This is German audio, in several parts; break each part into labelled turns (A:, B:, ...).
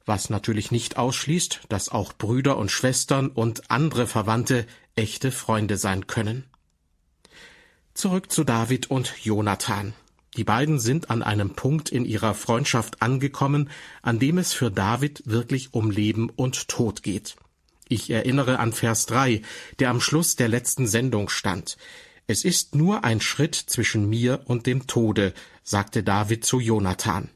A: was natürlich nicht ausschließt, dass auch Brüder und Schwestern und andere Verwandte echte Freunde sein können. Zurück zu David und Jonathan. Die beiden sind an einem Punkt in ihrer Freundschaft angekommen, an dem es für David wirklich um Leben und Tod geht. Ich erinnere an Vers 3, der am Schluss der letzten Sendung stand. »Es ist nur ein Schritt zwischen mir und dem Tode«, sagte David zu Jonathan.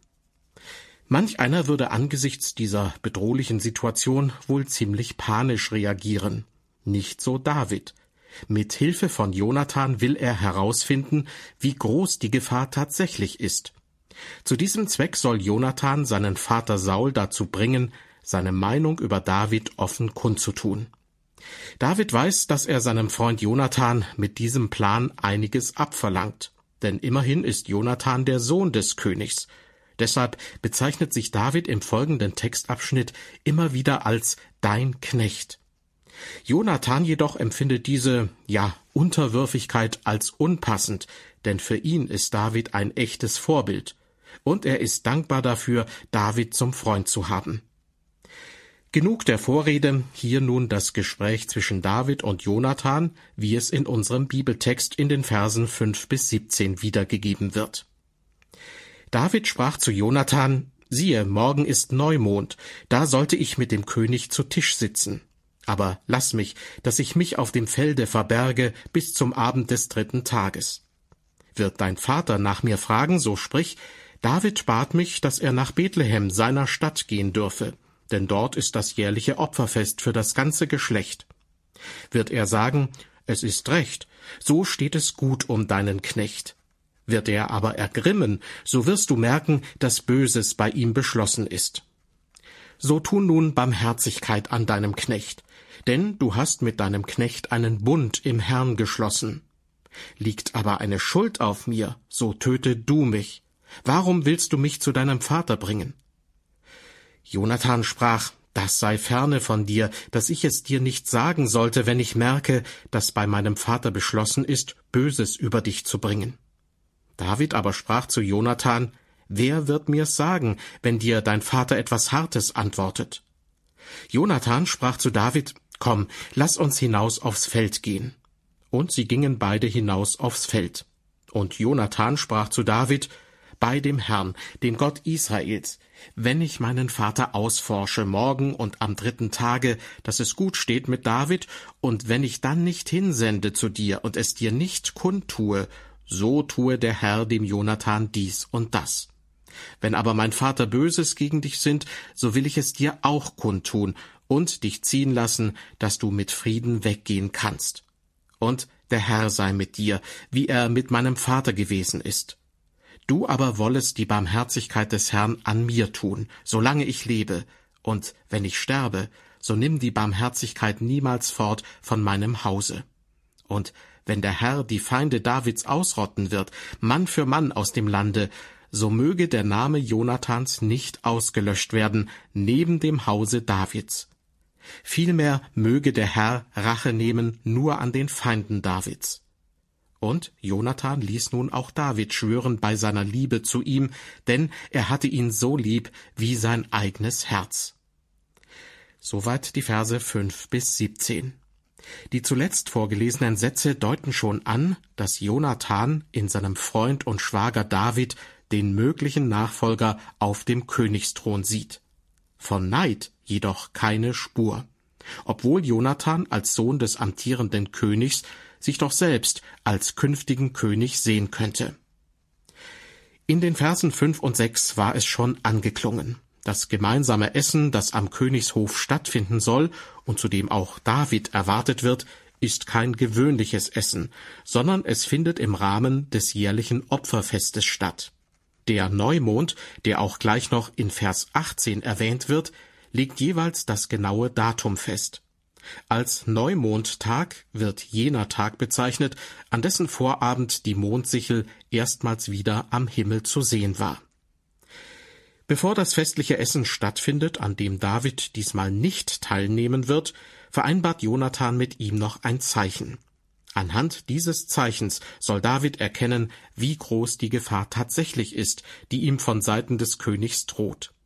A: Manch einer würde angesichts dieser bedrohlichen Situation wohl ziemlich panisch reagieren. Nicht so David. Mit Hilfe von Jonathan will er herausfinden, wie groß die Gefahr tatsächlich ist. Zu diesem Zweck soll Jonathan seinen Vater Saul dazu bringen, seine Meinung über David offen kundzutun. David weiß, dass er seinem Freund Jonathan mit diesem Plan einiges abverlangt, denn immerhin ist Jonathan der Sohn des Königs. Deshalb bezeichnet sich David im folgenden Textabschnitt immer wieder als »dein Knecht«. Jonathan jedoch empfindet diese, Unterwürfigkeit als unpassend, denn für ihn ist David ein echtes Vorbild, und er ist dankbar dafür, David zum Freund zu haben. Genug der Vorrede, hier nun das Gespräch zwischen David und Jonathan, wie es in unserem Bibeltext in den Versen 5 bis 17 wiedergegeben wird. David sprach zu Jonathan: »Siehe, morgen ist Neumond, da sollte ich mit dem König zu Tisch sitzen. Aber lass mich, dass ich mich auf dem Felde verberge bis zum Abend des 3. Tages. Wird dein Vater nach mir fragen, so sprich: David bat mich, dass er nach Bethlehem, seiner Stadt, gehen dürfe, denn dort ist das jährliche Opferfest für das ganze Geschlecht. Wird er sagen: Es ist recht, so steht es gut um deinen Knecht. Wird er aber ergrimmen, so wirst du merken, dass Böses bei ihm beschlossen ist. So tu nun Barmherzigkeit an deinem Knecht, denn du hast mit deinem Knecht einen Bund im Herrn geschlossen. Liegt aber eine Schuld auf mir, so töte du mich. Warum willst du mich zu deinem Vater bringen?« Jonathan sprach: »Das sei ferne von dir, dass ich es dir nicht sagen sollte, wenn ich merke, dass bei meinem Vater beschlossen ist, Böses über dich zu bringen.« David aber sprach zu Jonathan: »Wer wird mir's sagen, wenn dir dein Vater etwas Hartes antwortet?« Jonathan sprach zu David: »Komm, lass uns hinaus aufs Feld gehen.« Und sie gingen beide hinaus aufs Feld. Und Jonathan sprach zu David: »Bei dem Herrn, dem Gott Israels, wenn ich meinen Vater ausforsche morgen und am 3. Tage, dass es gut steht mit David, und wenn ich dann nicht hinsende zu dir und es dir nicht kundtue, so tue der Herr dem Jonathan dies und das. Wenn aber mein Vater Böses gegen dich sinnt, so will ich es dir auch kundtun und dich ziehen lassen, dass du mit Frieden weggehen kannst. Und der Herr sei mit dir, wie er mit meinem Vater gewesen ist. Du aber wollest die Barmherzigkeit des Herrn an mir tun, solange ich lebe, und wenn ich sterbe, so nimm die Barmherzigkeit niemals fort von meinem Hause. Und wenn der Herr die Feinde Davids ausrotten wird, Mann für Mann aus dem Lande, so möge der Name Jonathans nicht ausgelöscht werden neben dem Hause Davids. Vielmehr möge der Herr Rache nehmen nur an den Feinden Davids.« Und Jonathan ließ nun auch David schwören bei seiner Liebe zu ihm, denn er hatte ihn so lieb wie sein eigenes Herz. Soweit die Verse 5 bis 17. Die zuletzt vorgelesenen Sätze deuten schon an, dass Jonathan in seinem Freund und Schwager David den möglichen Nachfolger auf dem Königsthron sieht. Von Neid jedoch keine Spur, obwohl Jonathan als Sohn des amtierenden Königs sich doch selbst als künftigen König sehen könnte. In den Versen 5 und 6 war es schon angeklungen. Das gemeinsame Essen, das am Königshof stattfinden soll und zu dem auch David erwartet wird, ist kein gewöhnliches Essen, sondern es findet im Rahmen des jährlichen Opferfestes statt. Der Neumond, der auch gleich noch in Vers 18 erwähnt wird, legt jeweils das genaue Datum fest. Als Neumondtag wird jener Tag bezeichnet, an dessen Vorabend die Mondsichel erstmals wieder am Himmel zu sehen war. Bevor das festliche Essen stattfindet, an dem David diesmal nicht teilnehmen wird, vereinbart Jonathan mit ihm noch ein Zeichen. Anhand dieses Zeichens soll David erkennen, wie groß die Gefahr tatsächlich ist, die ihm von Seiten des Königs droht.